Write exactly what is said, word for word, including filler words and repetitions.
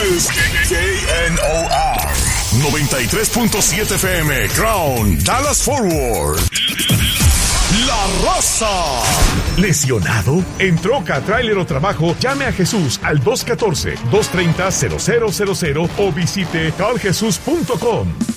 is K N O R noventa y tres punto siete F M, Crown, Dallas Forward. La Raza. ¿Lesionado? ¿En troca, tráiler o trabajo? Llame a Jesús al dos uno cuatro, dos tres cero, cero cero cero cero o visite cal jesús punto com.